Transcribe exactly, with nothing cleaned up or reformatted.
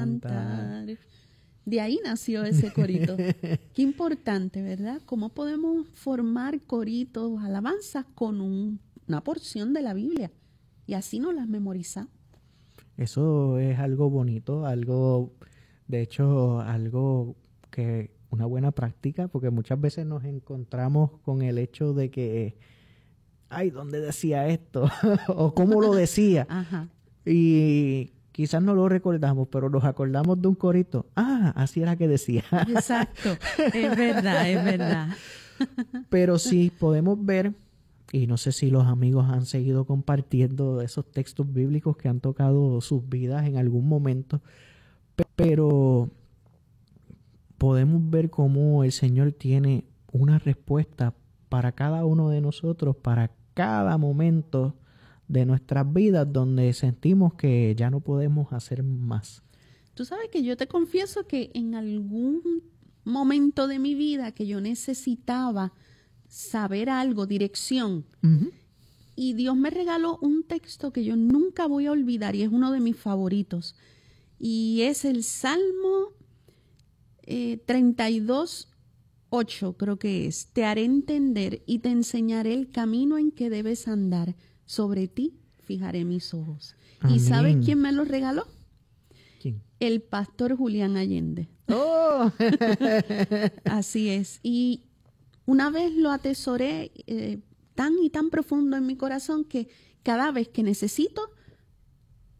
cantar. De ahí nació ese corito. Qué importante, ¿verdad? ¿Cómo podemos formar coritos, alabanzas con un, una porción de la Biblia? Y así nos las memorizamos. Eso es algo bonito, algo, de hecho, algo que una buena práctica, porque muchas veces nos encontramos con el hecho de que, ay, ¿dónde decía esto? O ¿cómo lo decía? Ajá. Y quizás no lo recordamos, pero nos acordamos de un corito. Ah, así era que decía. Exacto, es verdad, es verdad. Pero sí podemos ver, y no sé si los amigos han seguido compartiendo esos textos bíblicos que han tocado sus vidas en algún momento, pero podemos ver cómo el Señor tiene una respuesta para cada uno de nosotros, para cada momento de nuestras vidas donde sentimos que ya no podemos hacer más. Tú sabes que yo te confieso que en algún momento de mi vida que yo necesitaba saber algo, dirección, uh-huh. y Dios me regaló un texto que yo nunca voy a olvidar y es uno de mis favoritos, y es el Salmo eh, treinta y dos, ocho, creo que es: te haré entender y te enseñaré el camino en que debes andar, sobre ti fijaré mis ojos. Amén. ¿Y sabes quién me lo regaló? ¿Quién? El pastor Julián Allende. ¡Oh! Así es. Y una vez lo atesoré eh, tan y tan profundo en mi corazón que cada vez que necesito